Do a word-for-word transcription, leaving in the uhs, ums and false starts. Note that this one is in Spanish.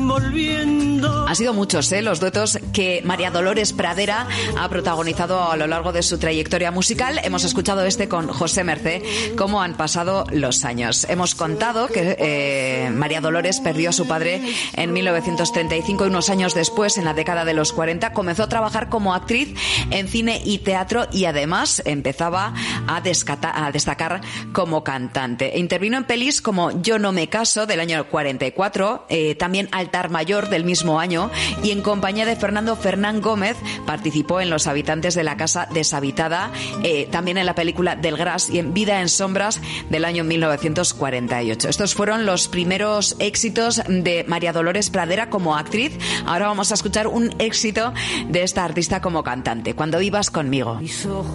volviendo. Han sido muchos, ¿eh?, los duetos que María Dolores Pradera ha protagonizado a lo largo de su trayectoria musical. Hemos escuchado este con José Mercé, cómo han pasado los años. Hemos contado que eh, María Dolores perdió a su padre en mil novecientos treinta y cinco y unos años después, en la década de los cuarenta, comenzó a trabajar como actriz en cine y teatro y además empezaba a, descata- a destacar como cantante. Intervino en pelis como Yo no me caso, del año cuarenta y cuatro, eh, también Altar Mayor, del mismo año, y en compañía de Fernando Fernán Gómez participó en Los habitantes de la casa deshabitada, eh, también en la película Del Gras y en Vida en sombras, del año mil novecientos cuarenta y ocho. Estos fueron los primeros éxitos de María Dolores Pradera como actriz. Ahora vamos a escuchar un éxito de esta artista como cantante, Cuando vivas conmigo. Mis ojos